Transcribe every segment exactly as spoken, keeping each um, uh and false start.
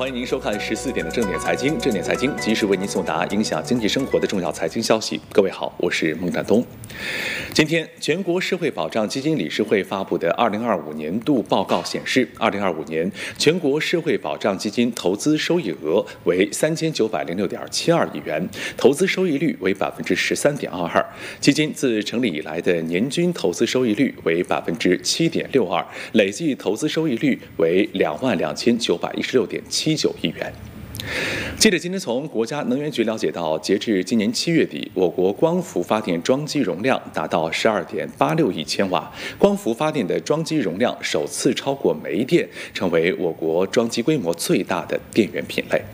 欢迎您收看十四点的正点财经，正点财经及时为您送达影响经济生活的重要财经消息。各位好，我是孟占东。今天，全国社会保障基金理事会发布的二零二五年度报告显示，二零二五年全国社会保障基金投资收益额为三千九百零六点七二亿元，投资收益率为百分之十三点二二。基金自成立以来的年均投资收益率为百分之七点六二，累计投资收益率为两万两千九百一十六点七九亿元。记者今天从国家能源局了解到，截至今年七月底，我国光伏发电装机容量达到十二点八六亿千瓦，光伏发电的装机容量首次超过煤电，成为我国装机规模最大的电源品类。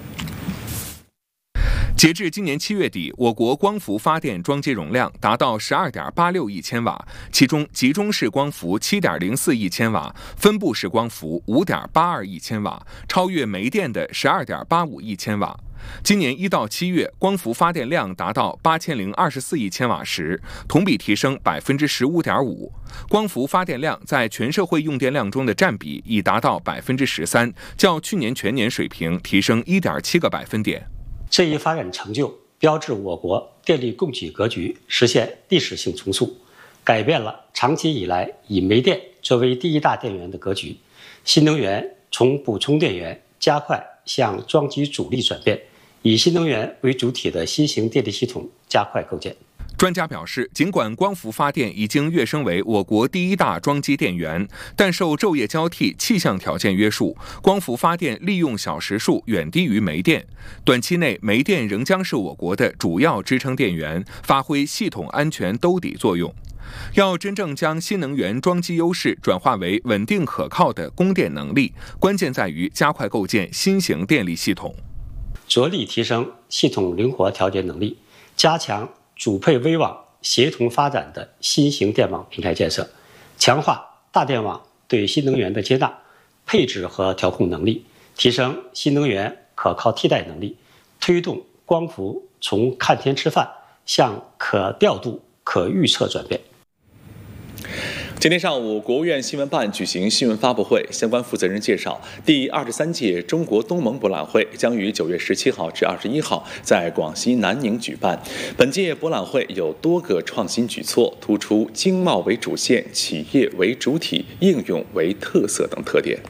截至今年七月底，我国光伏发电装机容量达到十二点八六亿千瓦，其中集中式光伏七点零四亿千瓦，分布式光伏五点八二亿千瓦，超越煤电的十二点八五亿千瓦。今年一到七月，光伏发电量达到八千零二十四亿千瓦时，同比提升百分之十五点五。光伏发电量在全社会用电量中的占比已达到百分之十三，较去年全年水平提升一点七个百分点。 这一发展成就标志我国电力供给格局实现历史性重塑，改变了长期以来以煤电作为第一大电源的格局。新能源从补充电源加快向装机主力转变，以新能源为主体的新型电力系统加快构建。 专家表示，尽管光伏发电已经跃升为我国第一大装机电源，但受昼夜交替、气象条件约束，光伏发电利用小时数远低于煤电。短期内，煤电仍将是我国的主要支撑电源，发挥系统安全兜底作用。要真正将新能源装机优势转化为稳定可靠的供电能力，关键在于加快构建新型电力系统， 着力提升系统灵活调节能力，加强主配微网协同发展的新型电网平台建设，强化大电网对新能源的接纳、配置和调控能力，提升新能源可靠替代能力，推动光伏从看天吃饭向可调度、可预测转变。 今天上午，国务院新闻办举行新闻发布会，相关负责人介绍，第二十三届中国东盟博览会将于九月十七号至二十一号在广西南宁举办。本届博览会有多个创新举措，突出经贸为主线、企业为主体、应用为特色等特点。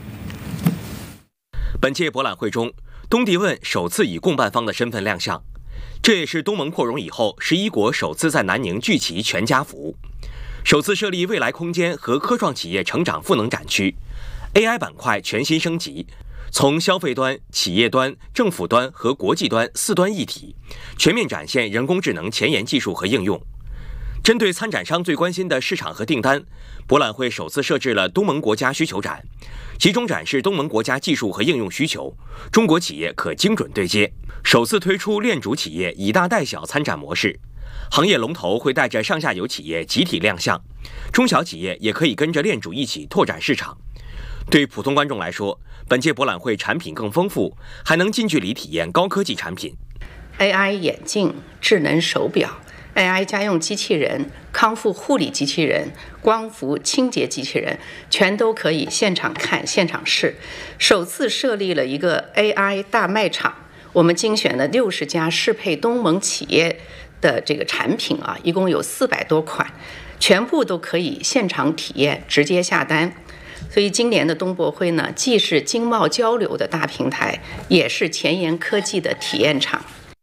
本届博览会中，东帝汶首次以共办方的身份亮相，这也是东盟扩容以后十一国首次在南宁聚齐全家福。首次设立未来空间和科创企业成长赋能展区 ，A I 板块全新升级，从消费端、企业端、政府端和国际端四端一体，全面展现人工智能前沿技术和应用。针对参展商最关心的市场和订单，博览会首次设置了东盟国家需求展，集中展示东盟国家技术和应用需求，中国企业可精准对接。首次推出链主企业以大带小参展模式。行业龙头会带着上下游企业集体亮相，中小企业也可以跟着链主一起拓展市场。对普通观众来说，本届博览会产品更丰富，还能近距离体验高科技产品。 A I 眼镜、智能手表、A I 家用机器人、康复护理机器人、光伏清洁机器人，全都可以现场看、现场试。首次设立了一个 A I 大卖场，我们精选了六十家适配东盟企业的这个产品啊，一共有四百多款，全部都可以现场体验，直接下单。所以今年的东博会呢，既是经贸交流的大平台，也是前沿科技的体验场。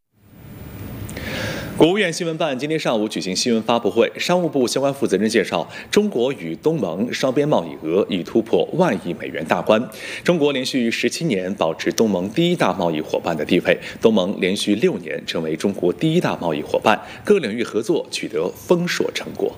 国务院新闻办今天上午举行新闻发布会，商务部相关负责人介绍，中国与东盟双边贸易额已突破万亿美元大关。中国连续十七年保持东盟第一大贸易伙伴的地位，东盟连续六年成为中国第一大贸易伙伴，各领域合作取得丰硕成果。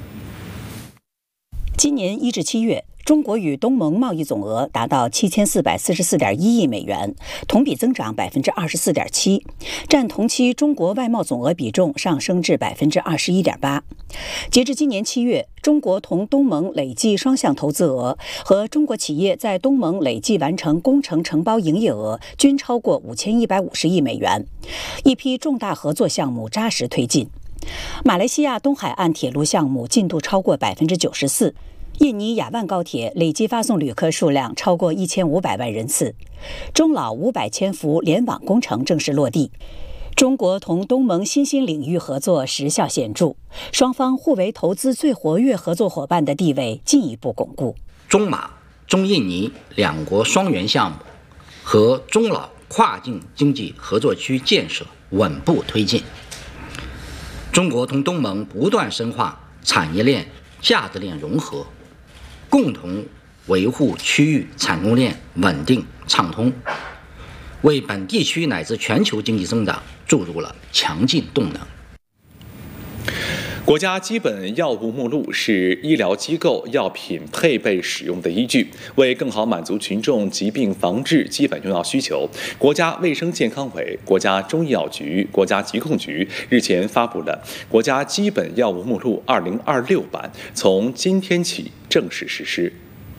今年一至七月，中国与东盟贸易总额达到七千四百四十四点一亿美元，同比增长百分之二十四点七，占同期中国外贸总额比重上升至百分之二十一点八。截至今年七月，中国同东盟累计双向投资额和中国企业在东盟累计完成工程承包营业额均超过五千一百五十亿美元，一批重大合作项目扎实推进。马来西亚东海岸铁路项目进度超过百分之九十四。 印尼雅万高铁累计发送旅客数量超过一千五百万人次，中老五百千伏联网工程正式落地。中国同东盟新兴领域合作实效显著，双方互为投资最活跃合作伙伴的地位进一步巩固。 中马、中印尼两国双元项目和中老跨境经济合作区建设稳步推进。中国同东盟不断深化产业链、价值链融合，共同维护区域产供链稳定畅通，为本地区乃至全球经济增长注入了强劲动能。 国家基本药物目录是医疗机构药品配备使用的依据，为更好满足群众疾病防治基本用药需求，国家卫生健康委、国家中医药局、国家疾控局日前发布了《国家基本药物目录二零二六版》，从今天起正式实施。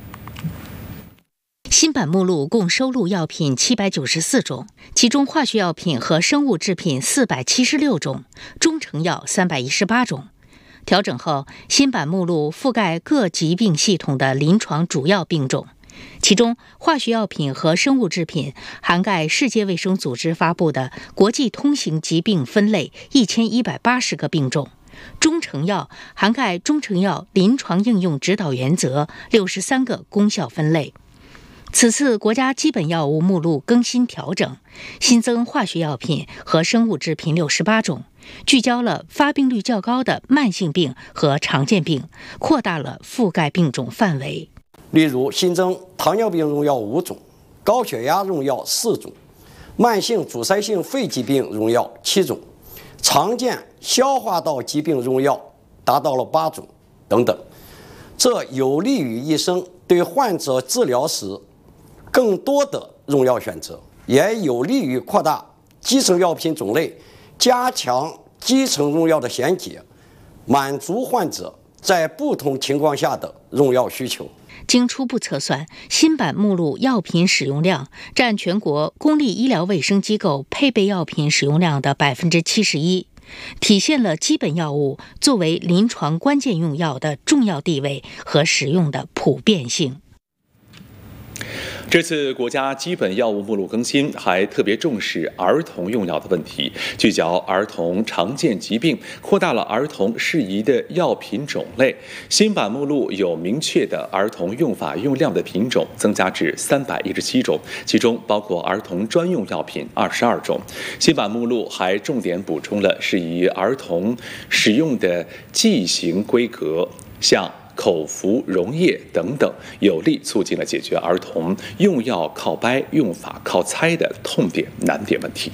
新版目录共收录药品七百九十四种，其中化学药品和生物制品四百七十六种，中成药三百一十八种。调整后，新版目录覆盖各疾病系统的临床主要病种，其中化学药品和生物制品涵盖世界卫生组织发布的国际通行疾病分类一千一百八十个病种，中成药涵盖中成药临床应用指导原则六十三个功效分类。此次国家基本药物目录更新调整，新增化学药品和生物制品六十八种，聚焦了发病率较高的慢性病和常见病，扩大了覆盖病种范围。 例如，新增糖尿病用药五种，高血压用药四种，慢性阻塞性肺疾病用药七种，常见消化道疾病用药达到了八种等等。这有利于医生对患者治疗时更多的用药选择，也有利于扩大基层药品种类，加强基层用药的衔接，满足患者在不同情况下的用药需求。 经初步测算，新版目录药品使用量占全国公立医疗卫生机构配备药品使用量的百分之七十一，体现了基本药物作为临床关键用药的重要地位和使用的普遍性。 这次国家基本药物目录更新还特别重视儿童用药的问题，聚焦儿童常见疾病，扩大了儿童适宜的药品种类。新版目录有明确的儿童用法用量的品种增加至三百一十七种，其中包括儿童专用药品二十二种。新版目录还重点补充了适宜儿童使用的剂型规格，像口服溶液等等，有力促进了解决儿童用药靠掰、用法靠猜的痛点难点问题。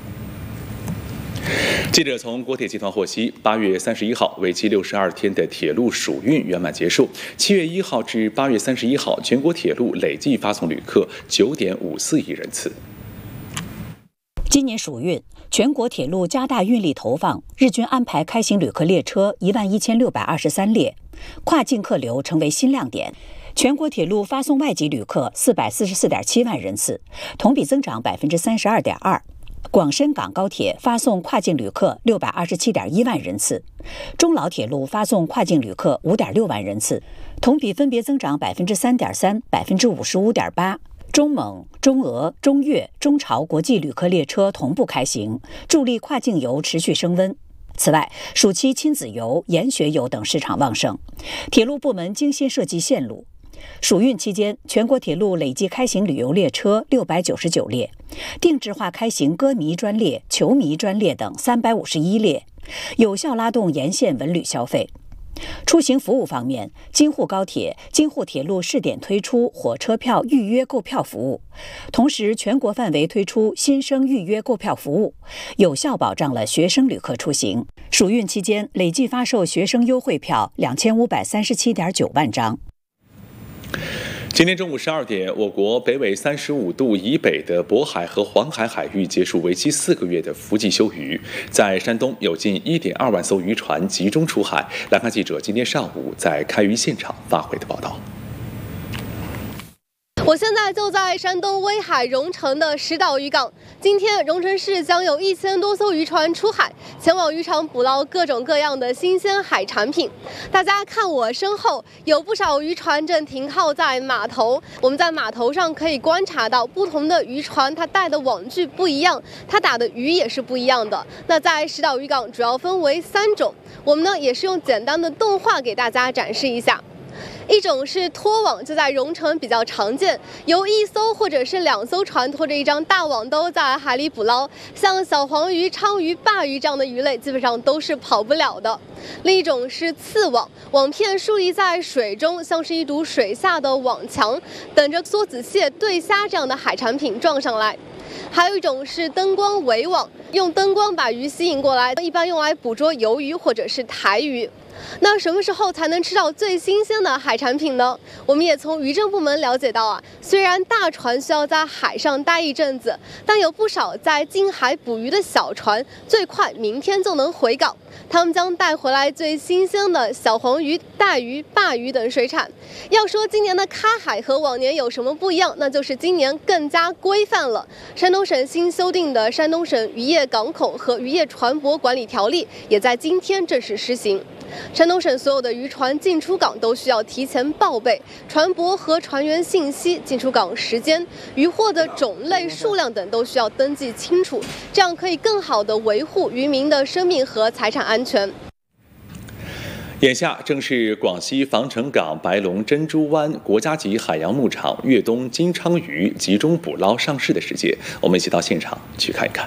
记者从国铁集团获悉，八月三十一号为期六十二天的铁路暑运圆满结束。七月一号至八月三十一号，全国铁路累计发送旅客九点五四亿人次。 今年暑运，全国铁路加大运力投放，日均安排开行旅客列车一万一千六百二十三列，跨境客流成为新亮点。全国铁路发送外籍旅客四百四十四点七万人次，同比增长百分之三十二点二。广深港高铁发送跨境旅客六百二十七点一万人次，中老铁路发送跨境旅客五点六万人次，同比分别增长百分之三点三、百分之五十五点八。中蒙、中俄、中越、中朝国际旅客列车同步开行，助力跨境游持续升温。此外，暑期亲子游、研学游等市场旺盛，铁路部门精心设计线路。暑运期间，全国铁路累计开行旅游列车六百九十九列，定制化开行歌迷专列、球迷专列等三百五十一列，有效拉动沿线文旅消费。出行服务方面，京沪高铁、京沪铁路试点推出火车票预约购票服务，同时全国范围推出新生预约购票服务，有效保障了学生旅客出行。暑运期间，累计发售学生优惠票两千五百三十七点九万张。 今天中午十二点，我国北纬三十五度以北的渤海和黄海海域结束为期四个月的伏季休渔。在山东，有近一点二万艘渔船集中出海。来看记者今天上午在开渔现场发回的报道。 我现在就在山东威海荣成的石岛渔港。今天，荣成市将有一千多艘渔船出海，前往渔场捕捞各种各样的新鲜海产品。大家看我身后，有不少渔船正停靠在码头。我们在码头上可以观察到，不同的渔船它带的网具不一样，它打的鱼也是不一样的。那在石岛渔港主要分为三种，我们呢也是用简单的动画给大家展示一下。一种是拖网，就在荣成比较常见，由一艘或者是两艘船拖着一张大网兜在海里捕捞，像小黄鱼、鲳鱼、鲅鱼这样的鱼类基本上都是跑不了的。另一种是刺网，网片竖立在水中，像是一堵水下的网墙，等着梭子蟹、对虾这样的海产品撞上来。还有一种是灯光围网，用灯光把鱼吸引过来，一般用来捕捉鱿鱼或者是台鱼。那什么时候才能吃到最新鲜的海产品呢？我们也从渔政部门了解到啊，虽然大船需要在海上待一阵子，但有不少在近海捕鱼的小船，最快明天就能回港。他们将带回来最新鲜的小黄鱼、带鱼、鲅鱼等水产。要说今年的开海和往年有什么不一样，那就是今年更加规范了。山东省新修订的《山东省渔业港口和渔业船舶管理条例》也在今天正式施行。山东省所有的渔船进出港都需要提前报备船舶和船员信息、进出港时间、渔获的种类、数量等都需要登记清楚，这样可以更好地维护渔民的生命和财产安全。 眼下正是广西防城港白龙珍珠湾国家级海洋牧场越冬金鲳鱼集中捕捞上市的时节，我们一起到现场去看一看。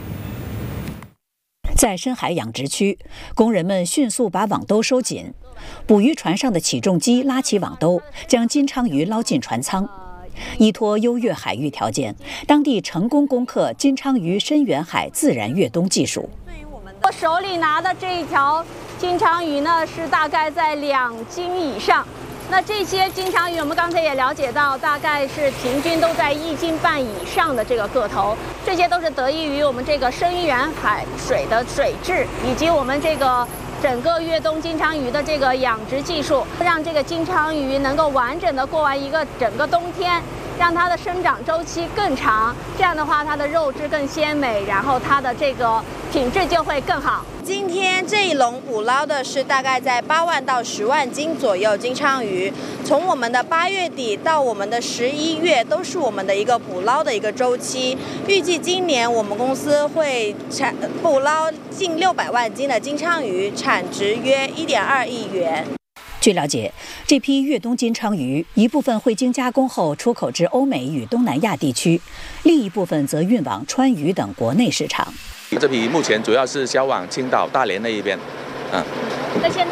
在深海养殖区，工人们迅速把网兜收紧，捕鱼船上的起重机拉起网兜，将金鲳鱼捞进船舱。依托优越海域条件，当地成功攻克金鲳鱼深远海自然越冬技术。 我手里拿的这一条金鲳鱼呢，是大概在两斤以上。那这些金鲳鱼，我们刚才也了解到，大概是平均都在一斤半以上的这个个头。这些都是得益于我们这个深远海水的水质，以及我们这个整个越冬金鲳鱼的这个养殖技术，让这个金鲳鱼能够完整的过完一个整个冬天，让它的生长周期更长。这样的话，它的肉质更鲜美，然后它的这个品质就会更好。 今天这一笼捕捞的是大概在八万到十万斤左右金鲳鱼。从我们的八月底到我们的十一月，都是我们的一个捕捞的一个周期。预计今年我们公司会产捕捞近六百万斤的金鲳鱼，产值约一点二亿元。 据了解，这批越冬金鲳鱼一部分会经加工后出口至欧美与东南亚地区，另一部分则运往川渝等国内市场。 这批目前主要是销往青岛、大连那一边，嗯。 那现在。